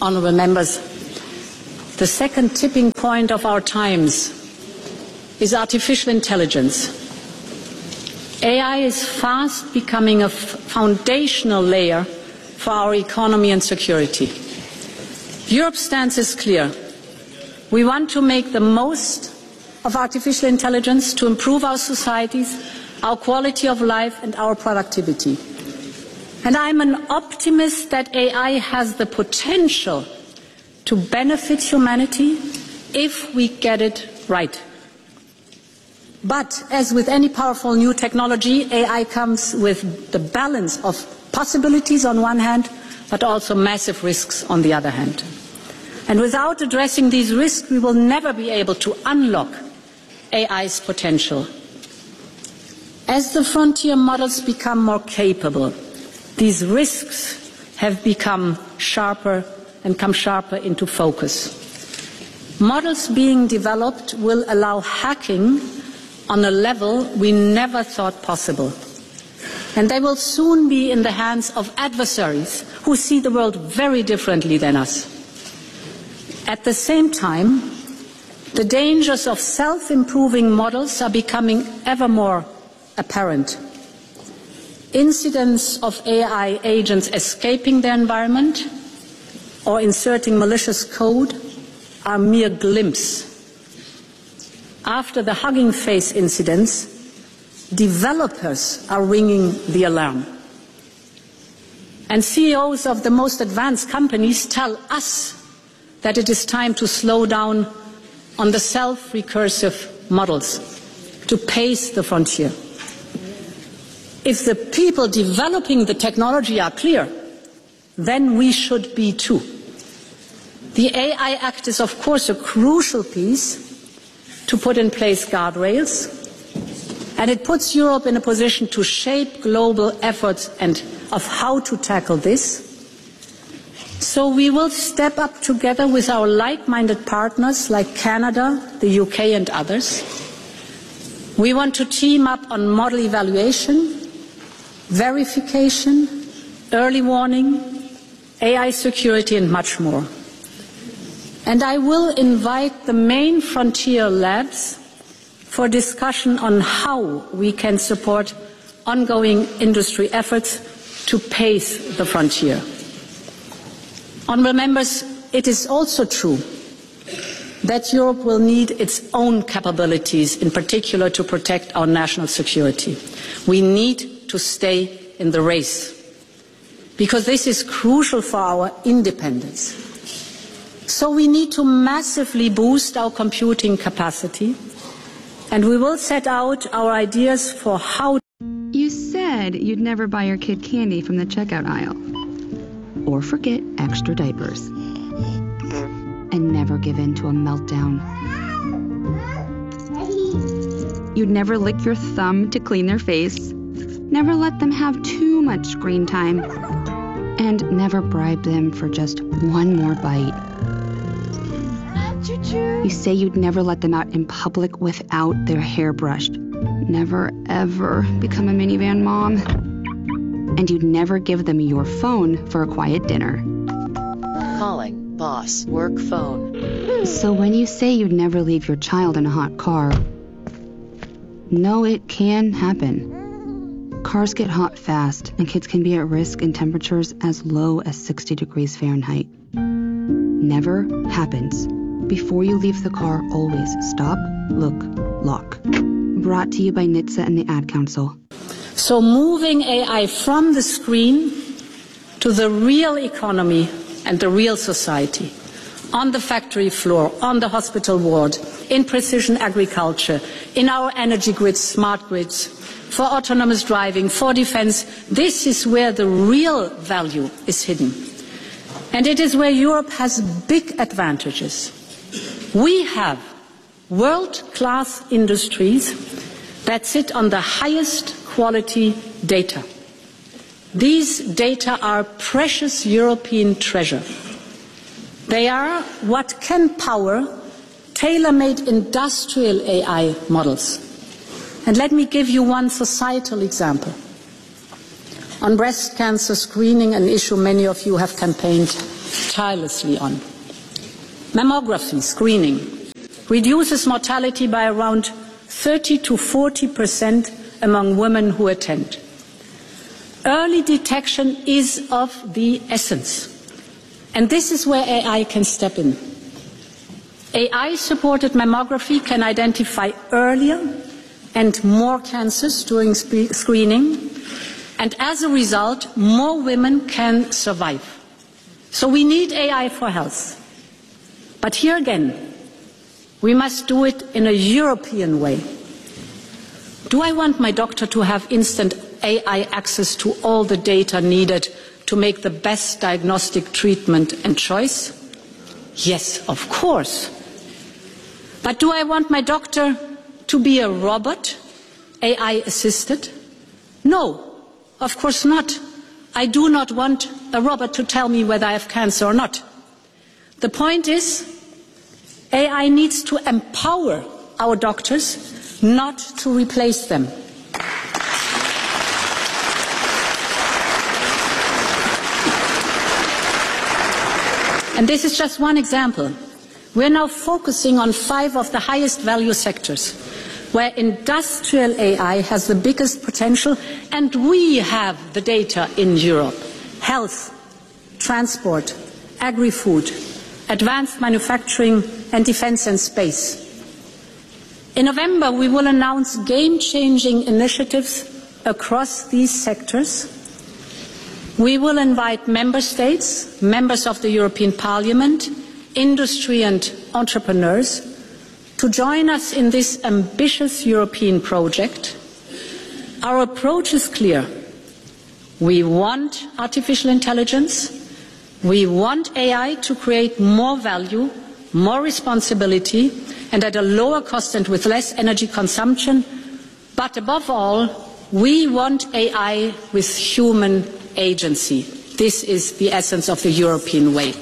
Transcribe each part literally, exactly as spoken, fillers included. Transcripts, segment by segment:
honourable members, the second tipping point of our times is artificial intelligence. A I is fast becoming a foundational layer for our economy and security. Europe's stance is clear. We want to make the most of artificial intelligence to improve our societies, our quality of life and our productivity. And I'm an optimist that A I has the potential to benefit humanity if we get it right. But as with any powerful new technology, A I comes with the balance of possibilities on one hand, but also massive risks on the other hand. And without addressing these risks, we will never be able to unlock A I's potential. As the frontier models become more capable, these risks have become sharper and come sharper into focus. Models being developed will allow hacking on a level we never thought possible. And they will soon be in the hands of adversaries who see the world very differently than us. At the same time, the dangers of self-improving models are becoming ever more apparent. Incidents of A I agents escaping their environment or inserting malicious code are mere glimpses. After the Hugging Face incidents, developers are ringing the alarm. And C E Os of the most advanced companies tell us that it is time to slow down on the self-recursive models, to pace the frontier. If the people developing the technology are clear, then we should be too. The A I Act is, of course, a crucial piece to put in place guardrails, and it puts Europe in a position to shape global efforts and of how to tackle this. So we will step up together with our like-minded partners like Canada, the U K and others. We want to team up on model evaluation, verification, early warning, A I security and much more. And I will invite the main frontier labs for discussion on how we can support ongoing industry efforts to pace the frontier. Honourable members, it is also true that Europe will need its own capabilities, in particular to protect our national security. We need to stay in the race, because this is crucial for our independence. So we need to massively boost our computing capacity, and we will set out our ideas for how. You said you'd never buy your kid candy from the checkout aisle, or forget extra diapers, and never give in to a meltdown. You'd never lick your thumb to clean their face, never let them have too much screen time, and never bribe them for just one more bite. You say you'd never let them out in public without their hair brushed, never ever become a minivan mom, and you'd never give them your phone for a quiet dinner. Calling boss work phone. So when you say you'd never leave your child in a hot car, no, it can happen. Cars get hot fast, and kids can be at risk in temperatures as low as sixty degrees Fahrenheit. Never happens. Before you leave the car, always stop, look, lock. Brought to you by N H T S A and the Ad Council. So moving A I from the screen to the real economy and the real society, on the factory floor, on the hospital ward, in precision agriculture, in our energy grids, smart grids, for autonomous driving, for defence, this is where the real value is hidden. And it is where Europe has big advantages. We have world-class industries that sit on the highest quality data. These data are precious European treasure. They are what can power tailor-made industrial A I models. And let me give you one societal example. On breast cancer screening, an issue many of you have campaigned tirelessly on. Mammography screening reduces mortality by around thirty to forty percent among women who attend. Early detection is of the essence, and this is where A I can step in. A I-supported mammography can identify earlier and more cancers during screening, and as a result, more women can survive. So we need A I for health. But here again, we must do it in a European way. Do I want my doctor to have instant A I access to all the data needed to make the best diagnostic treatment and choice? Yes, of course. But do I want my doctor to be a robot, A I-assisted? No, of course not. I do not want a robot to tell me whether I have cancer or not. The point is, A I needs to empower our doctors, not to replace them. And this is just one example. We are now focusing on five of the highest value sectors, where industrial A I has the biggest potential, and we have the data in Europe: health, transport, agri-food, advanced manufacturing, and defence and space. In November, we will announce game-changing initiatives across these sectors. We will invite member states, members of the European Parliament, industry and entrepreneurs to join us in this ambitious European project. Our approach is clear. We want artificial intelligence. We want A I to create more value, more responsibility, and at a lower cost and with less energy consumption. But above all, we want A I with human agency. This is the essence of the European way.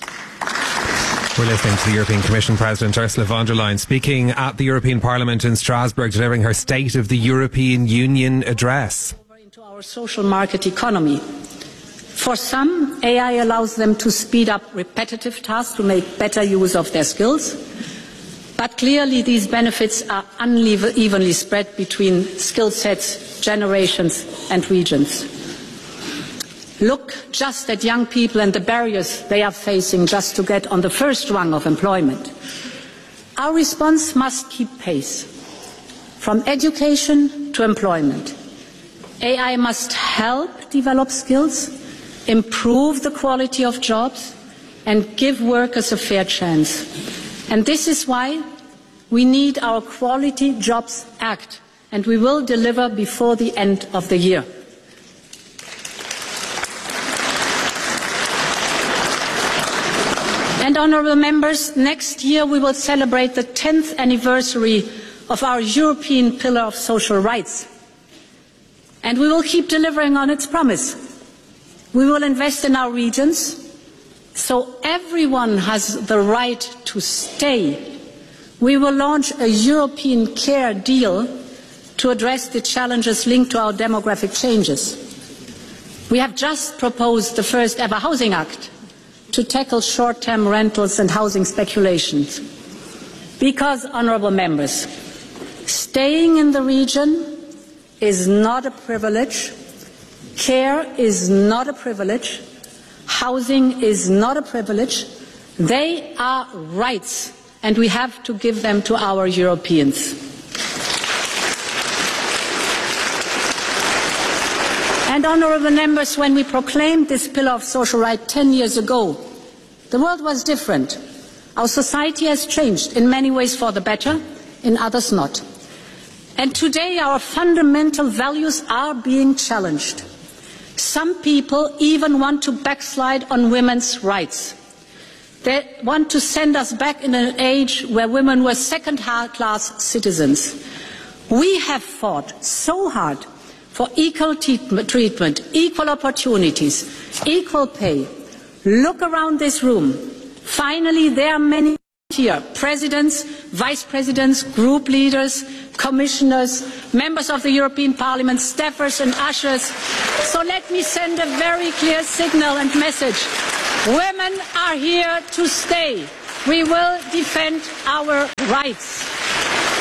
We're listening to the European Commission President Ursula von der Leyen speaking at the European Parliament in Strasbourg, delivering her State of the European Union address. Into our social market economy. For some, A I allows them to speed up repetitive tasks to make better use of their skills. But clearly these benefits are unevenly spread between skill sets, generations and regions. Look just at young people and the barriers they are facing just to get on the first rung of employment. Our response must keep pace. From education to employment, A I must help develop skills, improve the quality of jobs, and give workers a fair chance. And this is why we need our Quality Jobs Act, and we will deliver before the end of the year. And honourable members, next year we will celebrate the tenth anniversary of our European Pillar of Social Rights. And we will keep delivering on its promise. We will invest in our regions so everyone has the right to stay. We will launch a European Care Deal to address the challenges linked to our demographic changes. We have just proposed the first ever Housing Act to tackle short-term rentals and housing speculations. Because, honourable members, staying in the region is not a privilege, care is not a privilege, housing is not a privilege, they are rights, and we have to give them to our Europeans. And honourable members, when we proclaimed this pillar of social rights ten years ago, the world was different. Our society has changed in many ways for the better, in others not. And today our fundamental values are being challenged. Some people even want to backslide on women's rights. They want to send us back in an age where women were second-class citizens. We have fought so hard for equal treatment, equal opportunities, equal pay. Look around this room. Finally, there are many here, presidents, vice presidents, group leaders, commissioners, members of the European Parliament, staffers and ushers. So let me send a very clear signal and message. Women are here to stay. We will defend our rights.